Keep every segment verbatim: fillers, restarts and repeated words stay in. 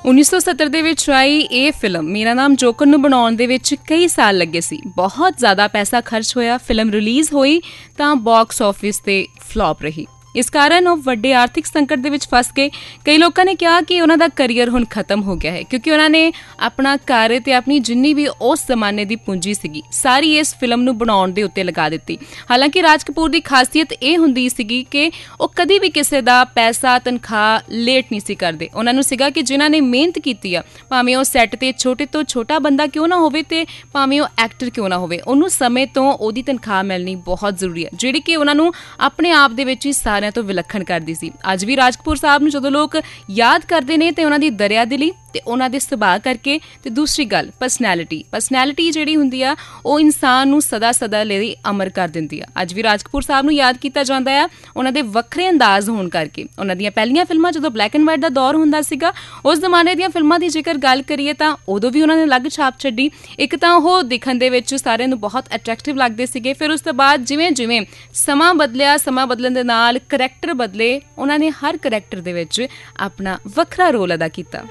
ਉੱਨੀ ਸੌ ਸੱਤਰ ਦੇ ਵਿੱਚ ਆਈ ਇਹ ਫਿਲਮ ਮੇਰਾ ਨਾਮ ਜੋਕਰ ਨੂੰ ਬਣਾਉਣ ਦੇ ਵਿੱਚ ਕਈ ਸਾਲ ਲੱਗੇ ਸੀ। ਬਹੁਤ ਜ਼ਿਆਦਾ ਪੈਸਾ ਖਰਚ ਹੋਇਆ। ਫਿਲਮ ਰਿਲੀਜ਼ ਹੋਈ ਤਾਂ ਬਾਕਸ ਆਫਿਸ ਤੇ ਫਲॉप ਰਹੀ। ਇਸ ਕਾਰਨ ਉਹ ਵੱਡੇ ਆਰਥਿਕ ਸੰਕਟ ਦੇ ਵਿੱਚ ਫਸ ਗਏ। ਕਈ ਲੋਕਾਂ ਨੇ ਕਿਹਾ ਕਿ ਉਹਨਾਂ ਦਾ ਕਰੀਅਰ ਹੁਣ ਖਤਮ ਹੋ ਗਿਆ ਹੈ, ਕਿਉਂਕਿ ਉਹਨਾਂ ਨੇ ਆਪਣਾ ਘਰ ਤੇ ਆਪਣੀ ਜਿੰਨੀ ਵੀ ਉਸ ਜ਼ਮਾਨੇ ਦੀ ਪੂੰਜੀ ਸੀਗੀ ਸਾਰੀ ਇਸ ਫਿਲਮ ਨੂੰ ਬਣਾਉਣ ਦੇ ਉੱਤੇ ਲਗਾ ਦਿੱਤੀ। ਹਾਲਾਂਕਿ ਰਾਜ ਕਪੂਰ ਦੀ ਖਾਸੀਅਤ ਇਹ ਹੁੰਦੀ ਸੀਗੀ ਕਿ ਉਹ ਕਦੀ ਵੀ ਕਿਸੇ ਦਾ ਪੈਸਾ ਤਨਖਾਹ ਲੇਟ ਨਹੀਂ ਸੀ ਕਰਦੇ। ਉਹਨਾਂ ਨੂੰ ਸੀਗਾ ਕਿ ਜਿਨ੍ਹਾਂ ਨੇ ਮਿਹਨਤ ਕੀਤੀ ਆ, ਭਾਵੇਂ ਉਹ ਸੈੱਟ ਤੇ ਛੋਟੇ ਤੋਂ ਛੋਟਾ ਬੰਦਾ ਕਿਉਂ ਨਾ ਹੋਵੇ ਤੇ ਭਾਵੇਂ ਉਹ ਐਕਟਰ ਕਿਉਂ ਨਾ ਹੋਵੇ, ਉਹਨੂੰ ਸਮੇਂ ਤੋਂ ਉਹਦੀ ਤਨਖਾਹ ਮਿਲਣੀ ਬਹੁਤ ਜ਼ਰੂਰੀ ਹੈ, ਜਿਹੜੀ ਕਿ ਉਹਨਾਂ ਨੂੰ ਆਪਣੇ ਆਪ ਦੇ ਵਿੱਚ ਹੀ ਤੋਂ ਵਿਲੱਖਣ ਕਰਦੀ ਸੀ। ਅੱਜ ਵੀ ਰਾਜ ਕਪੂਰ ਸਾਹਿਬ ਨੂੰ ਜਦੋਂ ਲੋਕ ਯਾਦ ਕਰਦੇ ਨੇ ਤੇ ਉਹਨਾਂ ਦੀ ਦਰਿਆ ਦਿਲੀ ਤੇ ਉਹਨਾਂ ਦੇ ਸੁਭਾਅ ਕਰਕੇ, ਤੇ ਦੂਸਰੀ ਗੱਲ ਪਰਸਨੈਲਿਟੀ ਪਰਸਨੈਲਿਟੀ ਜਿਹੜੀ ਹੁੰਦੀ ਆ ਉਹ ਇਨਸਾਨ ਨੂੰ ਸਦਾ ਸਦਾ ਲਈ ਅਮਰ ਕਰ ਦਿੰਦੀ ਆ। ਅੱਜ ਵੀ ਰਾਜ ਕਪੂਰ ਸਾਹਿਬ ਨੂੰ ਯਾਦ ਕੀਤਾ ਜਾਂਦਾ ਆ ਉਹਨਾਂ ਦੇ ਵੱਖਰੇ ਅੰਦਾਜ਼ ਹੋਣ ਕਰਕੇ। ਉਹਨਾਂ ਦੀਆਂ ਪਹਿਲੀਆਂ ਫਿਲਮਾਂ ਜਦੋਂ ਬਲੈਕ ਐਂਡ ਵਾਈਟ ਦਾ ਦੌਰ ਹੁੰਦਾ ਸੀਗਾ, ਉਸ ਜ਼ਮਾਨੇ ਦੀਆਂ ਫਿਲਮਾਂ ਦੀ ਜੇਕਰ ਗੱਲ ਕਰੀਏ ਤਾਂ ਉਦੋਂ ਵੀ ਉਹਨਾਂ ਨੇ ਅਲੱਗ ਛਾਪ ਛੱਡੀ। ਇੱਕ ਤਾਂ ਉਹ ਦਿਖਣ ਦੇ ਵਿੱਚ ਸਾਰਿਆਂ ਨੂੰ ਬਹੁਤ ਅਟਰੈਕਟਿਵ ਲੱਗਦੇ ਸੀਗੇ। ਫਿਰ ਉਸ ਤੋਂ ਬਾਅਦ ਜਿਵੇਂ ਜਿਵੇਂ ਸਮਾਂ ਬਦਲਿਆ, ਸਮਾਂ ਬਦਲਣ ਦੇ ਨਾਲ ਕਰੈਕਟਰ ਬਦਲੇ, ਉਹਨਾਂ ਨੇ ਹਰ ਕਰੈਕਟਰ ਦੇ ਵਿੱਚ ਆਪਣਾ ਵੱਖਰਾ ਰੋਲ ਅਦਾ ਕੀਤਾ।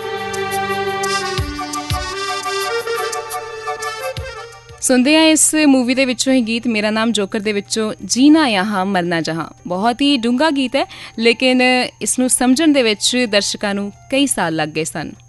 ਸੁਣਦੇ ਹਾਂ ਇਸ ਮੂਵੀ ਦੇ ਵਿੱਚੋਂ ਹੀ ਗੀਤ ਮੇਰਾ ਨਾਮ ਜੋਕਰ ਦੇ ਵਿੱਚੋਂ ਜੀਣਾ ਯਹਾਂ ਮਰਨਾ ਜਹਾਂ। ਬਹੁਤ ਹੀ ਡੂੰਘਾ ਗੀਤ ਹੈ, ਲੇਕਿਨ ਇਸ ਨੂੰ ਸਮਝਣ ਦੇ ਵਿੱਚ ਦਰਸ਼ਕਾਂ ਨੂੰ ਕਈ ਸਾਲ ਲੱਗ ਗਏ ਸਨ।